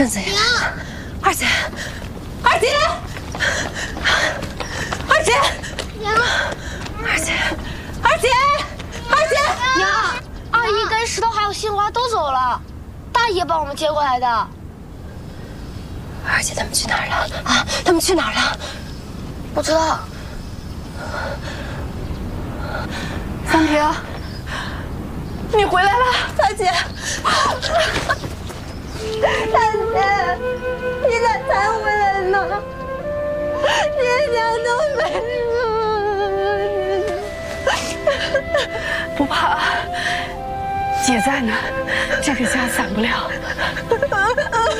婶子也来了，二姐，二姐，二姐， 娘， 二姐，二姐，二姐， 娘，二姨跟石头还有杏花都走了，大爷帮我们接过来的。 二姐他们去哪儿了？啊，他们去哪儿了？ 不知道。 三平，你回来了，大姐。 大姐，你咋才回来呢？爹娘都没了。 不怕，姐在呢，这个家散不了。